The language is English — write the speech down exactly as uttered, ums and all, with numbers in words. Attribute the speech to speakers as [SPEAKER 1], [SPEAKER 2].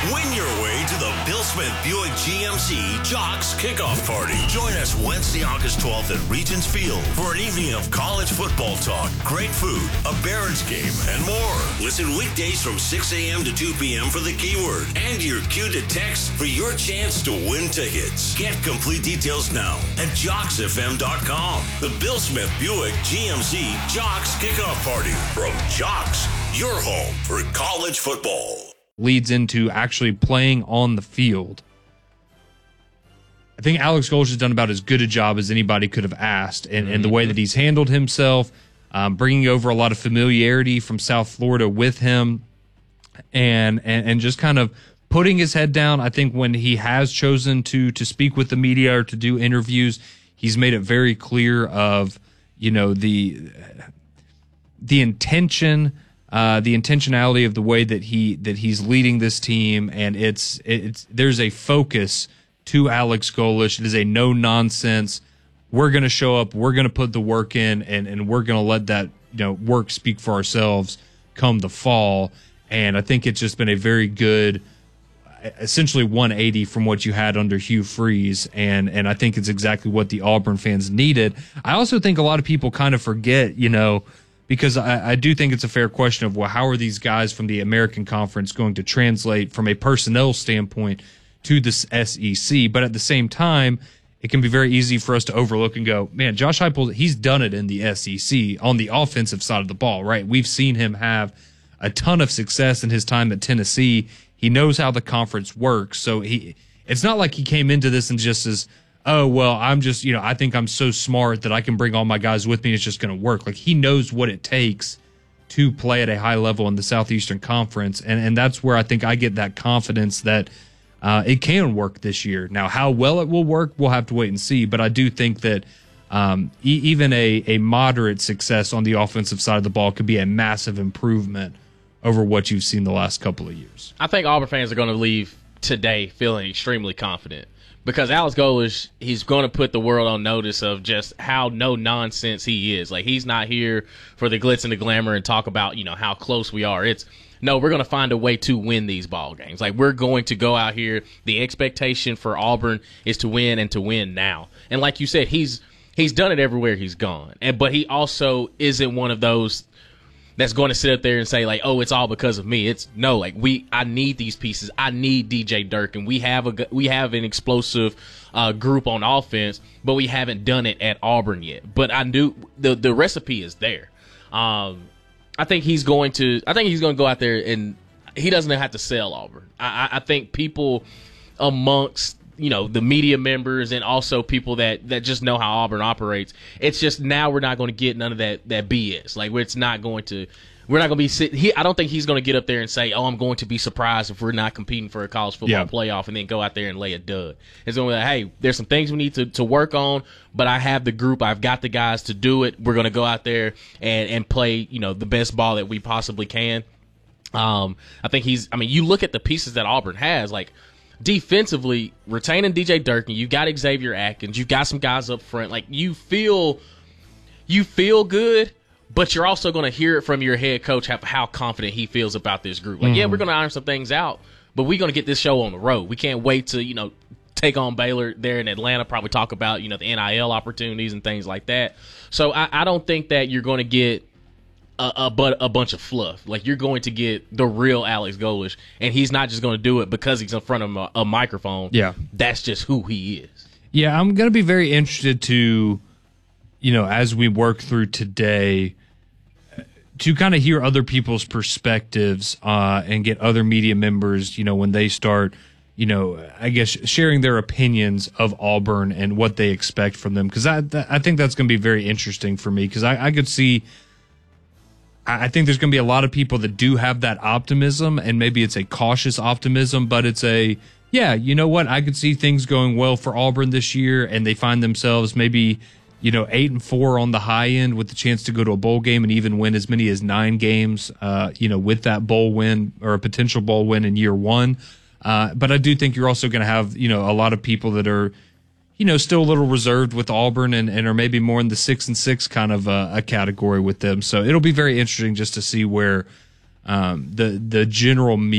[SPEAKER 1] Win your way to the Bill Smith Buick G M C Jocks Kickoff Party. Join us Wednesday, August twelfth at Regents Field for an evening of college football talk, great food, a Barons game, and more. Listen weekdays from six a.m. to two p.m. for the keyword and your cue to text for your chance to win tickets. Get complete details now at jocks f m dot com. The Bill Smith Buick G M C Jocks Kickoff Party from Jocks, your home for college football.
[SPEAKER 2] Leads into actually playing on the field. I think Alex Golesh has done about as good a job as anybody could have asked, and, and the way that he's handled himself, um, bringing over a lot of familiarity from South Florida with him, and, and and just kind of putting his head down. I think when he has chosen to to speak with the media or to do interviews, he's made it very clear of, you know, the the intention. Uh, the intentionality of the way that he that he's leading this team, and it's it's there's a focus to Alex Golesh. It is a no nonsense. We're going to show up. We're going to put the work in, and and we're going to let that, you know, work speak for ourselves come the fall. And I think it's just been a very good, essentially one eighty from what you had under Hugh Freeze, and and I think it's exactly what the Auburn fans needed. I also think a lot of people kind of forget, you know. Because I, I do think it's a fair question of, well, how are these guys from the American Conference going to translate from a personnel standpoint to this S E C? But at the same time, it can be very easy for us to overlook and go, man, Josh Heupel, he's done it in the S E C on the offensive side of the ball, right? We've seen him have a ton of success in his time at Tennessee. He knows how the conference works. So he, it's not like he came into this and just says, oh, well, I'm just, you know, I think I'm so smart that I can bring all my guys with me and it's just going to work. Like, he knows what it takes to play at a high level in the Southeastern Conference, and, and that's where I think I get that confidence that uh, it can work this year. Now, how well it will work, we'll have to wait and see, but I do think that um, e- even a, a moderate success on the offensive side of the ball could be a massive improvement over what you've seen the last couple of years.
[SPEAKER 3] I think Auburn fans are going to leave today feeling extremely confident. Because Alex Golesh, he's going to put the world on notice of just how no-nonsense he is. Like, he's not here for the glitz and the glamour and talk about, you know, how close we are. It's, no, we're going to find a way to win these ball games. Like, we're going to go out here. The expectation for Auburn is to win and to win now. And like you said, he's he's done it everywhere he's gone. And But he also isn't one of those that's going to sit up there and say, like, oh, it's all because of me. It's no, like, we, I need these pieces. I need D J Durkin. We have a, we have an explosive uh, group on offense, but we haven't done it at Auburn yet. But I knew the the recipe is there. Um, I think he's going to, I think he's going to go out there and he doesn't have to sell Auburn. I, I think people amongst, you know, the media members and also people that, that just know how Auburn operates. It's just now we're not going to get none of that, that B S. Like, it's not going to, we're not going to be sitting, he, I don't think he's going to get up there and say, oh, I'm going to be surprised if we're not competing for a college football yeah. playoff, and then go out there and lay a dud. It's going to be like, hey, there's some things we need to, to work on, but I have the group, I've got the guys to do it. We're going to go out there and, and play, you know, the best ball that we possibly can. Um, I think he's, I mean, you look at the pieces that Auburn has, like, defensively, retaining D J Durkin, you've got Xavier Atkins, you've got some guys up front. Like, you feel you feel good, but you're also going to hear it from your head coach how, how confident he feels about this group. Like, mm-hmm. yeah, we're going to iron some things out, but we're going to get this show on the road. We can't wait to, you know, take on Baylor there in Atlanta, probably talk about, you know, the N I L opportunities and things like that. So I, I don't think that you're going to get A, a, but a bunch of fluff. Like, you're going to get the real Alex Golesh, and he's not just going to do it because he's in front of a, a microphone. Yeah. That's just who he is.
[SPEAKER 2] Yeah, I'm going to be very interested to, you know, as we work through today, to kind of hear other people's perspectives uh, and get other media members, you know, when they start, you know, I guess sharing their opinions of Auburn and what they expect from them. Because I, I think that's going to be very interesting for me, because I, I could see – I think there's going to be a lot of people that do have that optimism, and maybe it's a cautious optimism, but it's a, yeah, you know what? I could see things going well for Auburn this year, and they find themselves maybe, you know, eight and four on the high end with the chance to go to a bowl game and even win as many as nine games, uh, you know, with that bowl win or a potential bowl win in year one. Uh, but I do think you're also going to have, you know, a lot of people that are, you know, still a little reserved with Auburn and, and are maybe more in the six and six kind of uh, a category with them. So it'll be very interesting just to see where um, the the general